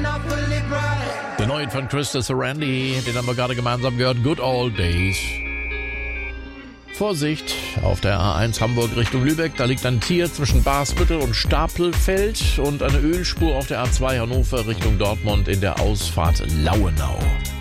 Der neue von Krista Sarandon, den haben wir gerade gemeinsam gehört, Good Old Days. Vorsicht, auf der A1 Hamburg Richtung Lübeck, da liegt ein Tier zwischen Basbüttel und Stapelfeld und eine Ölspur auf der A2 Hannover Richtung Dortmund in der Ausfahrt Lauenau.